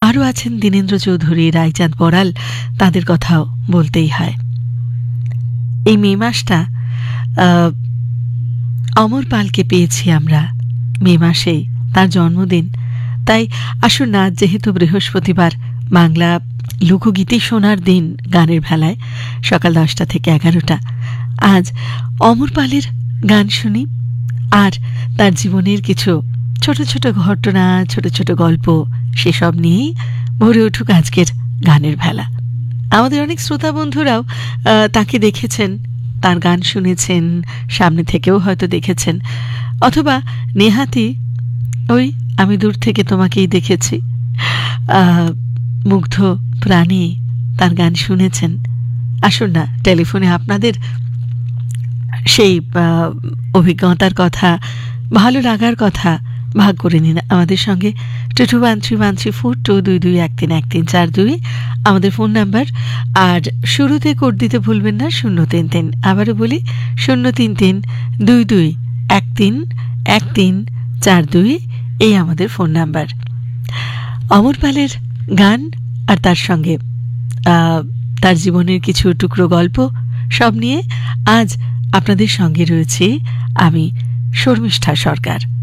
আরও আছেন দীনেন্দ্র চৌধুরী, রায়চাঁদ বড়াল, তাদের কথাও বলতেই হয়। এই মে মাসটা অমর পালকে পেয়েছি আমরা মে মাসেই, তার জন্মদিন। তাই আসুন না, যেহেতু বৃহস্পতিবার, বাংলা লোকগীতি শোনার দিন গানের ভেলায় সকাল 10টা থেকে 11টা, আজ অমর পালের গান শুনি। আর তার জীবনের কিছু ছোট ছোট ঘটনা, ছোট ছোট গল্প, সেসব নিয়েই ভরে উঠুক আজকের গানের ভেলা। আমাদের অনেক শ্রোতা বন্ধুরাও তাকে দেখেছেন, তার গান শুনেছেন, সামনে থেকেও হয়তো দেখেছেন, অথবা নেহাতি ওই আমি দূর থেকে তোমাকেই দেখেছি মুগ্ধ প্রাণী তার গান শুনেছেন। আসুন না, টেলিফোনে আপনাদের সেই অভিজ্ঞতার কথা, ভালো লাগার কথা ভাগ করে নিন আমাদের সঙ্গে। 22133422131342 আমাদের ফোন নাম্বার। আর শুরুতে কোড দিতে ভুলবেন না 033। আবারও বলি 03322131342, এই আমাদের ফোন নাম্বার। অমর পালের গান আর তার সঙ্গে তার জীবনের কিছু টুকরো গল্প সব নিয়ে আজ আপনাদের সঙ্গে রয়েছে আমি শর্মিষ্ঠা সরকার।